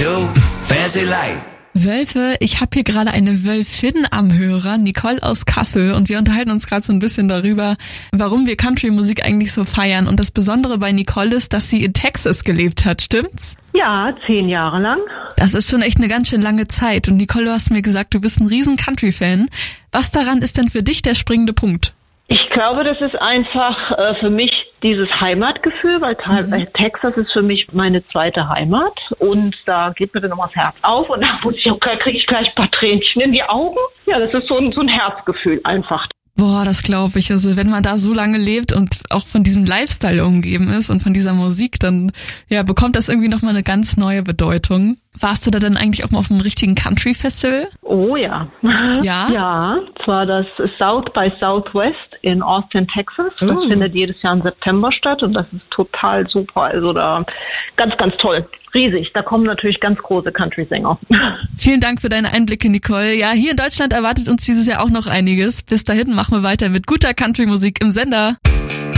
do, fancy like. Wölfe, ich habe hier gerade eine Wölfin am Hörer, Nicole aus Kassel, und wir unterhalten uns gerade so ein bisschen darüber, warum wir Country-Musik eigentlich so feiern. Und das Besondere bei Nicole ist, dass sie in Texas gelebt hat, stimmt's? Ja, 10 Jahre lang. Das ist schon echt eine ganz schön lange Zeit. Und Nicole, du hast mir gesagt, du bist ein riesen Country-Fan. Was daran ist denn für dich der springende Punkt? Ich glaube, das ist einfach für mich dieses Heimatgefühl, weil Texas ist für mich meine zweite Heimat und da geht mir dann nochmal das Herz auf und da kriege ich gleich ein paar Tränchen in die Augen. Ja, das ist so ein Herzgefühl einfach. Boah, das glaube ich. Also wenn man da so lange lebt und auch von diesem Lifestyle umgeben ist und von dieser Musik, dann ja bekommt das irgendwie nochmal eine ganz neue Bedeutung. Warst du da dann eigentlich auch mal auf einem richtigen Country-Festival? Oh ja. Ja? Ja, zwar das South by Southwest in Austin, Texas. Das findet jedes Jahr im September statt und das ist total super. Also da ganz, ganz toll. Riesig. Da kommen natürlich ganz große Country-Sänger. Vielen Dank für deine Einblicke, Nicole. Ja, hier in Deutschland erwartet uns dieses Jahr auch noch einiges. Bis dahin machen wir weiter mit guter Country-Musik im Sender.